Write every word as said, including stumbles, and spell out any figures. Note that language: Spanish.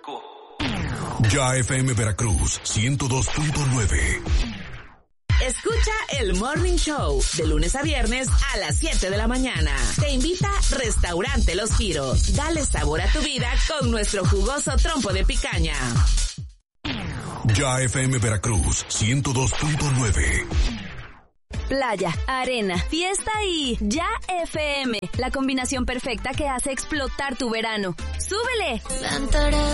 Ya F M Veracruz ciento dos punto nueve. Escucha el Morning Show de lunes a viernes a las siete de la mañana. Te invita Restaurante Los Giros. Dale sabor a tu vida con nuestro jugoso trompo de picaña. Ya F M Veracruz ciento dos punto nueve. Playa, arena, fiesta y Ya F M. La combinación perfecta que hace explotar tu verano. ¡Súbele!